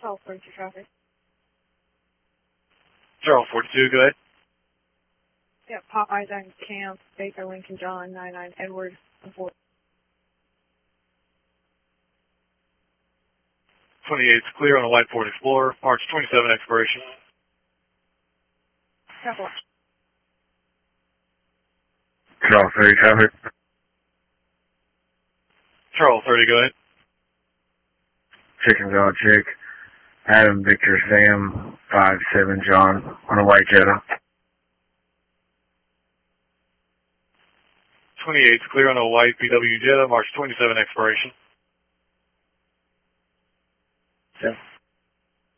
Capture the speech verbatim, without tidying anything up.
Charles forty-two traffic. Charles forty-two, go ahead. Yep, Popeyes and Camp, Baker, Lincoln, John, nine nine, Edward, four. twenty-eight's clear on a white Ford Explorer, March twenty-seven expiration. Careful. Charles thirty traffic. Charles thirty, go ahead. Chicken Jaw Chick. Adam Victor Sam, five seven John, on a white Jetta. twenty-eight's clear on a white B W Jetta, March twenty-seven expiration. Yeah.